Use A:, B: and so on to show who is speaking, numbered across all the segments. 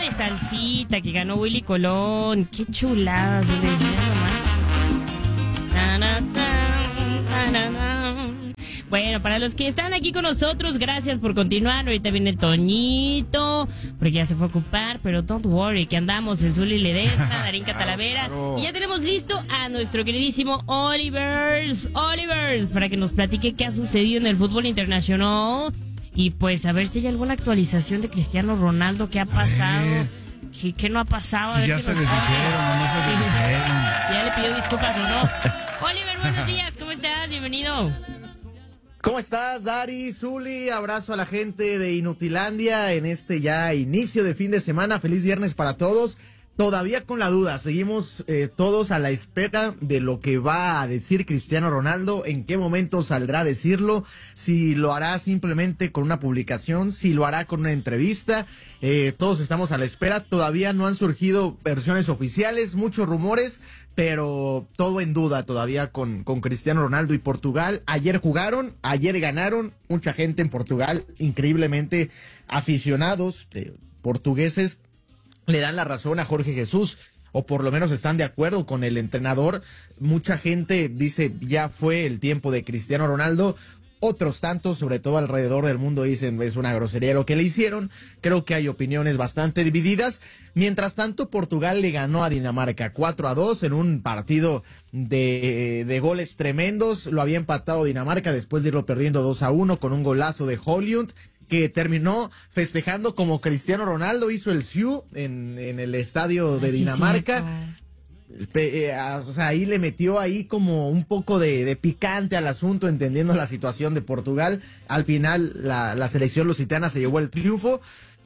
A: de salsita que ganó Willy Colón. Qué chuladas, de Bueno, para los que están aquí con nosotros, gracias por continuar. Ahorita viene el Toñito, porque ya se fue a ocupar, pero don't worry, que andamos en Zuli Ledesma, Darín Catalavera, y ya tenemos listo a nuestro queridísimo Olivers, para que nos platique qué ha sucedido en el fútbol internacional, y pues a ver si hay alguna actualización de Cristiano Ronaldo, qué ha pasado, qué no ha pasado.
B: Si ya se les dijeron, no se les dijeron.
A: Ya le pidió disculpas o no. Oliver, buenos días, ¿cómo estás? Bienvenido.
C: ¿Cómo estás, Dari, Zuli? Abrazo a la gente de Inutilandia en este ya inicio de fin de semana. Feliz viernes para todos. Todavía con la duda, seguimos todos a la espera de lo que va a decir Cristiano Ronaldo, en qué momento saldrá a decirlo, si lo hará simplemente con una publicación, si lo hará con una entrevista. Todos estamos a la espera, todavía no han surgido versiones oficiales, muchos rumores, pero todo en duda todavía con Cristiano Ronaldo y Portugal. Ayer jugaron, ayer ganaron, mucha gente en Portugal, increíblemente aficionados portugueses, le dan la razón a Jorge Jesús, o por lo menos están de acuerdo con el entrenador. Mucha gente dice, ya fue el tiempo de Cristiano Ronaldo. Otros tantos, sobre todo alrededor del mundo, dicen, es una grosería lo que le hicieron. Creo que hay opiniones bastante divididas. Mientras tanto, Portugal le ganó a Dinamarca 4-2 en un partido de goles tremendos. Lo había empatado Dinamarca después de irlo perdiendo 2-1 con un golazo de Højlund, que terminó festejando como Cristiano Ronaldo hizo el Siu en el estadio de Dinamarca. O sea, ahí le metió ahí como un poco de picante al asunto, entendiendo la situación de Portugal. Al final la selección lusitana se llevó el triunfo,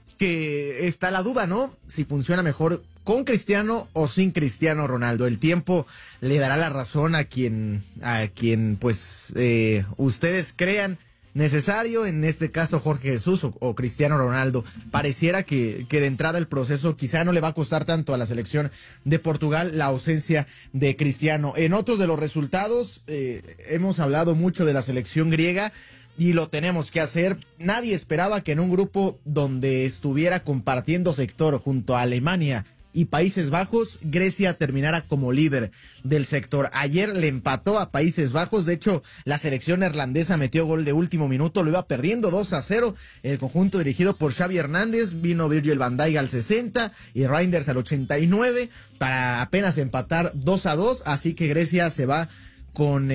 C: que está la duda, ¿no? Si funciona mejor con Cristiano o sin Cristiano Ronaldo. El tiempo le dará la razón a quien pues ustedes crean necesario, en este caso Jorge Jesús o Cristiano Ronaldo. Pareciera que de entrada el proceso quizá no le va a costar tanto a la selección de Portugal la ausencia de Cristiano. En otros de los resultados, hemos hablado mucho de la selección griega y lo tenemos que hacer. Nadie esperaba que en un grupo donde estuviera compartiendo sector junto a Alemania y Países Bajos, Grecia terminara como líder del sector. Ayer le empató a Países Bajos. De hecho, la selección neerlandesa metió gol de último minuto, lo iba perdiendo 2-0. El conjunto dirigido por Xavi Hernández, vino Virgil van Dijk al 60 y Reinders al 89 para apenas empatar 2-2. Así que Grecia se va con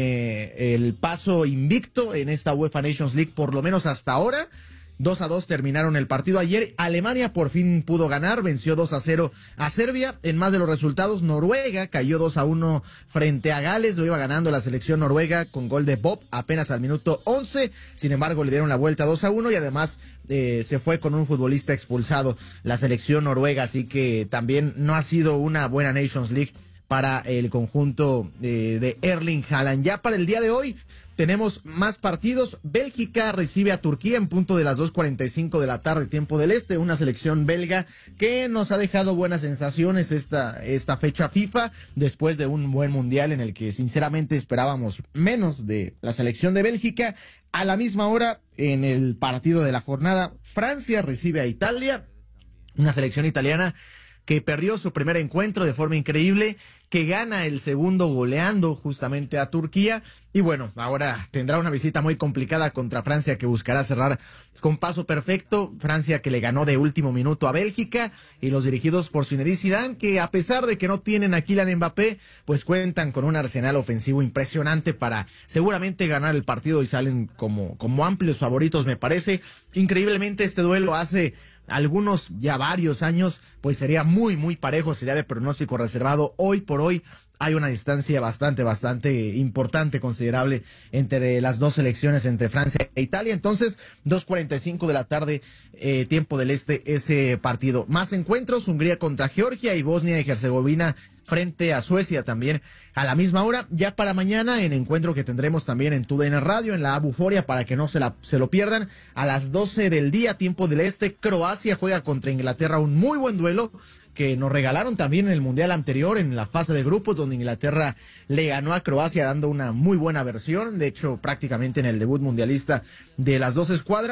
C: el paso invicto en esta UEFA Nations League, por lo menos hasta ahora. 2-2 terminaron el partido ayer. Alemania por fin pudo ganar, venció 2-0 a Serbia. En más de los resultados, Noruega cayó 2-1 frente a Gales, lo iba ganando la selección noruega con gol de Bob apenas al minuto 11. Sin embargo, le dieron la vuelta 2-1 y además se fue con un futbolista expulsado la selección noruega, así que también no ha sido una buena Nations League para el conjunto de Erling Haaland. Ya para el día de hoy tenemos más partidos. Bélgica recibe a Turquía en punto de las 2:45 de la tarde, tiempo del este. Una selección belga que nos ha dejado buenas sensaciones esta fecha FIFA, después de un buen mundial en el que sinceramente esperábamos menos de la selección de Bélgica. A la misma hora, en el partido de la jornada, Francia recibe a Italia, una selección italiana que perdió su primer encuentro de forma increíble, que gana el segundo goleando justamente a Turquía, y bueno, ahora tendrá una visita muy complicada contra Francia, que buscará cerrar con paso perfecto. Francia que le ganó de último minuto a Bélgica, y los dirigidos por Zinedine Zidane, que a pesar de que no tienen a Kylian Mbappé, pues cuentan con un arsenal ofensivo impresionante para seguramente ganar el partido, y salen como amplios favoritos, me parece. Increíblemente este duelo hace algunos, ya varios años, pues sería muy, muy parejo, sería de pronóstico reservado. Hoy por hoy hay una distancia bastante importante, considerable, entre las dos selecciones, entre Francia e Italia. Entonces, 2:45 de la tarde, tiempo del este, ese partido. Más encuentros: Hungría contra Georgia y Bosnia y Herzegovina frente a Suecia también a la misma hora. Ya para mañana, en encuentro que tendremos también en TUDN Radio, en la Buforia, para que no se lo pierdan, a las 12 del día, tiempo del este, Croacia juega contra Inglaterra, un muy buen duelo que nos regalaron también en el Mundial anterior, en la fase de grupos, donde Inglaterra le ganó a Croacia dando una muy buena versión, de hecho prácticamente en el debut mundialista de las dos escuadras.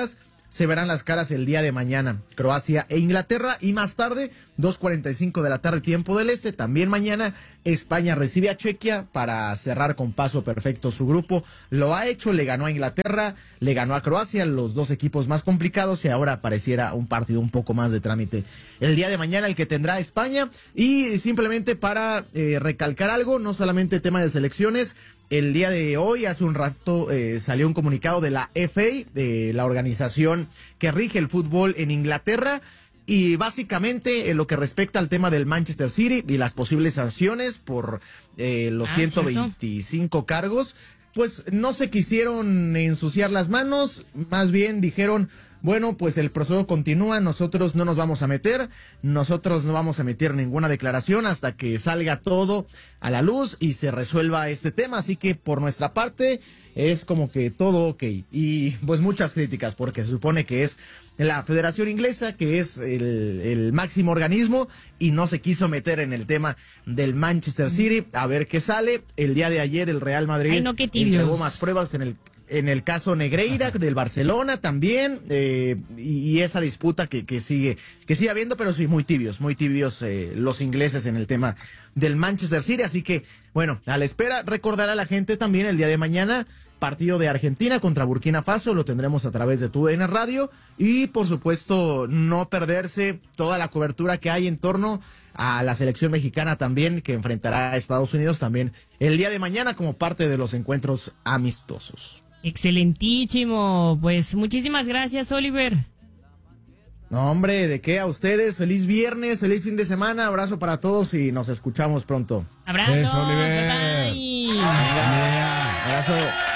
C: se verán las caras el día de mañana, Croacia e Inglaterra, y más tarde, 2:45 de la tarde, tiempo del este, también mañana, España recibe a Chequia para cerrar con paso perfecto su grupo. Lo ha hecho, le ganó a Inglaterra, le ganó a Croacia, los dos equipos más complicados, y ahora pareciera un partido un poco más de trámite. El día de mañana el que tendrá España, y simplemente para recalcar algo, no solamente tema de selecciones, el día de hoy, hace un rato, salió un comunicado de la FA, de la organización que rige el fútbol en Inglaterra, y básicamente en lo que respecta al tema del Manchester City y las posibles sanciones por los 125 cargos, pues no se quisieron ensuciar las manos, más bien dijeron, bueno, pues el proceso continúa, nosotros no nos vamos a meter, nosotros no vamos a emitir ninguna declaración hasta que salga todo a la luz y se resuelva este tema, así que por nuestra parte es como que todo ok, y pues muchas críticas porque se supone que es la Federación Inglesa, que es el máximo organismo, y no se quiso meter en el tema del Manchester City. A ver qué sale. El día de ayer el Real Madrid entregó más pruebas en el caso Negreira del Barcelona también, y esa disputa que sigue habiendo, pero sí muy tibios los ingleses en el tema del Manchester City, así que bueno, a la espera. Recordar a la gente también el día de mañana, partido de Argentina contra Burkina Faso, lo tendremos a través de TUDN Radio, y por supuesto no perderse toda la cobertura que hay en torno a la selección mexicana también, que enfrentará a Estados Unidos también el día de mañana como parte de los encuentros amistosos.
A: Excelentísimo, pues muchísimas gracias, Oliver.
C: No, hombre, ¿de qué? A ustedes, feliz viernes, feliz fin de semana, abrazo para todos y nos escuchamos pronto.
A: Abrazo,
B: eso, Oliver.
A: Bye.
C: Abrazo.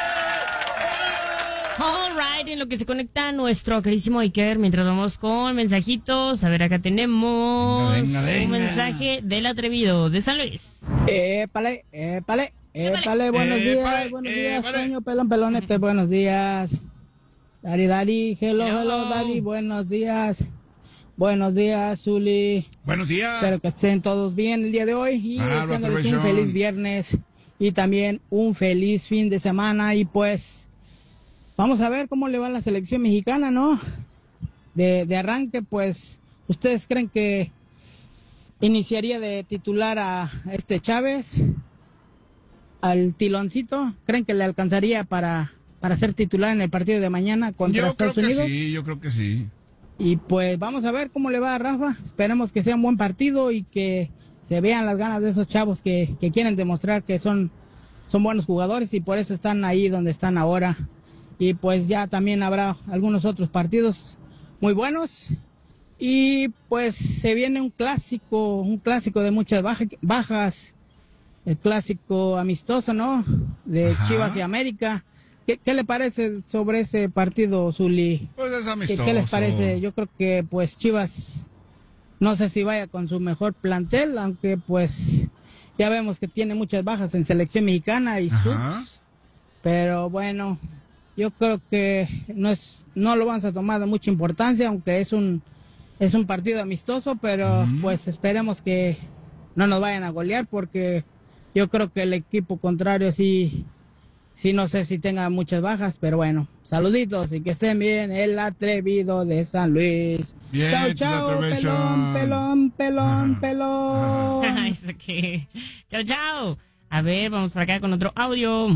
A: All right, en lo que se conecta nuestro queridísimo Iker, mientras vamos con mensajitos, a ver, acá tenemos
B: Venga.
A: un mensaje del atrevido de San Luis.
D: Épale, buenos días, sueño, pelón, buenos días. Dari, hello, Dari, buenos días, Zuli.
B: Buenos días.
D: Espero que estén todos bien el día de hoy y deseándoles un feliz viernes y también un feliz fin de semana, y pues vamos a ver cómo le va a la selección mexicana, ¿no? De arranque, pues, ¿ustedes creen que iniciaría de titular a Chávez, al Tiloncito? ¿Creen que le alcanzaría para ser titular en el partido de mañana contra Estados Unidos?
B: Yo creo que sí.
D: Y pues vamos a ver cómo le va a Rafa. Esperemos que sea un buen partido y que se vean las ganas de esos chavos que quieren demostrar que son buenos jugadores y por eso están ahí donde están ahora. Y pues ya también habrá algunos otros partidos muy buenos. Y pues se viene un clásico de muchas bajas, el clásico amistoso, ¿no? De Chivas y América. ¿Qué le parece sobre ese partido, Zuli?
B: Pues es amistoso.
D: ¿Qué les parece? Yo creo que pues Chivas, no sé si vaya con su mejor plantel, aunque pues ya vemos que tiene muchas bajas en selección mexicana y subs, pero bueno, yo creo que no lo vamos a tomar de mucha importancia, aunque es un partido amistoso, pero pues esperemos que no nos vayan a golear, porque yo creo que el equipo contrario sí, no sé si tenga muchas bajas, pero bueno, saluditos y que estén bien, el atrevido de San Luis.
B: Bien,
D: chao, pelón.
A: Eso que... Chao. A ver, vamos por acá con otro audio.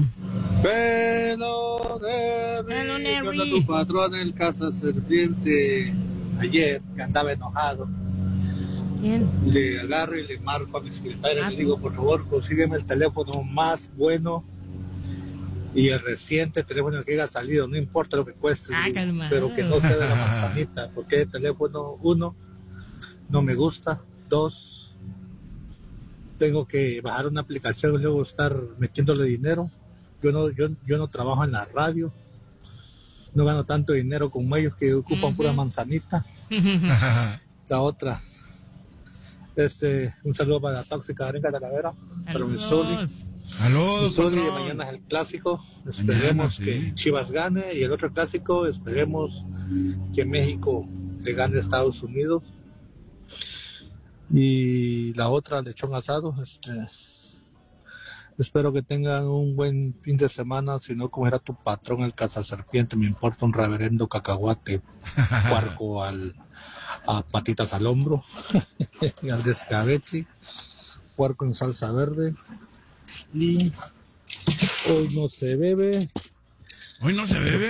E: Peloneri. Tu patrón en casa serpiente ayer que andaba enojado.
A: Bien.
E: Le agarro y le marco a mi secretario y le digo, por favor, consígueme el teléfono más bueno y el reciente teléfono que haya salido, no importa lo que cueste, pero que no sea de la manzanita, porque el teléfono, 1, no me gusta, 2, tengo que bajar una aplicación y luego estar metiéndole dinero. Yo no trabajo en la radio, no gano tanto dinero como ellos que ocupan pura manzanita. La otra, un saludo para la tóxica Darín Catalavera, para mi Zuli. Mañana es el clásico, esperemos que Chivas gane, y el otro clásico esperemos que México le gane a Estados Unidos, y la otra lechón asado, Espero que tengan un buen fin de semana, si no, como era tu patrón, el cazaserpiente, me importa un reverendo cacahuate, puerco a patitas al hombro, al descabeche, puerco en salsa verde, y hoy no se bebe.
B: Hoy no se bebe.